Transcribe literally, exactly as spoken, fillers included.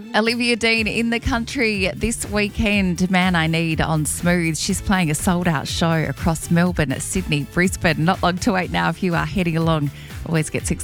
Olivia Dean in the country this weekend. Man I Need on Smooth. She's playing a sold-out show across Melbourne, Sydney, Brisbane. Not long to wait now if you are heading along. Always gets excited.